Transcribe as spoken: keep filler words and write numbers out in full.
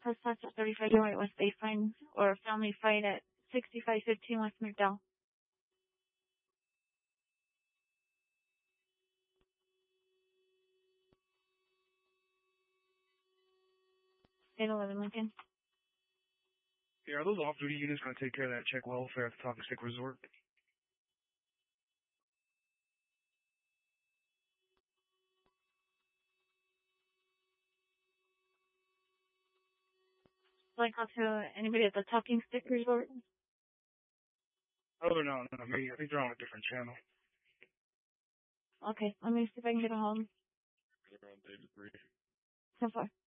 Post Office thirty-five White West Bayfront or Family Fight at sixty-five fifteen West McDowell. eight eleven Lincoln. Yeah, are those off-duty units going to take care of that check welfare at the Talking Stick Resort? Like out to anybody at the Talking Stick Resort? Oh, they're not on me. I think they're on a different channel. Okay, let me see if I can get a hold. They're on David three. So far.